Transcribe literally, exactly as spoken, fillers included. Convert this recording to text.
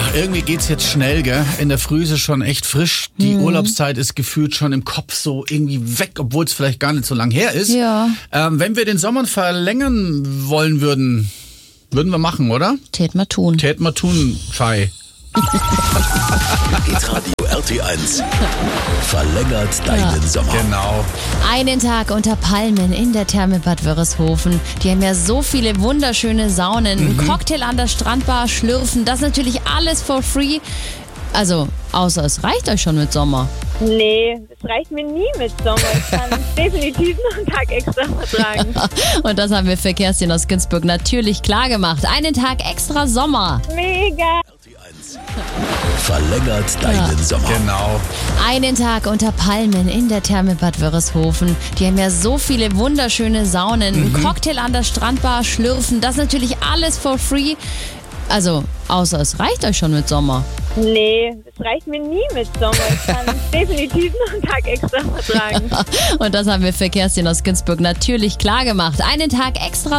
irgendwie geht's jetzt schnell, gell? In der Früh ist es schon echt frisch. Die Mhm. Urlaubszeit ist gefühlt schon im Kopf so irgendwie weg, obwohl es vielleicht gar nicht so lang her ist. Ja. Ähm, wenn wir den Sommer verlängern wollen würden, würden wir machen, oder? Tät mal tun. Tät mal tun, Schei. Hitradio R T eins verlängert deinen Sommer. Genau. Einen Tag unter Palmen in der Therme Bad Wörishofen. Die haben ja so viele wunderschöne Saunen. Mhm. Ein Cocktail an der Strandbar, schlürfen. Das natürlich alles for free. Also, außer es reicht euch schon mit Sommer. Nee, das reicht mir nie mit Sommer. Ich kann definitiv noch einen Tag extra vertragen. Und das haben wir für Kerstin aus Günzburg natürlich klar gemacht. Einen Tag extra Sommer. Mega! R T eins verlängert deinen Sommer. Genau. Einen Tag unter Palmen in der Therme Bad Wörishofen. Die haben ja so viele wunderschöne Saunen. Ein Cocktail an der Strandbar, schlürfen. Das natürlich alles for free. Also, außer es reicht euch schon mit Sommer. Nee, das reicht mir nie mit Sommer. Ich kann definitiv noch einen Tag extra vertragen. Und das haben wir für Kerstin aus Günzburg natürlich klar gemacht. Einen Tag extra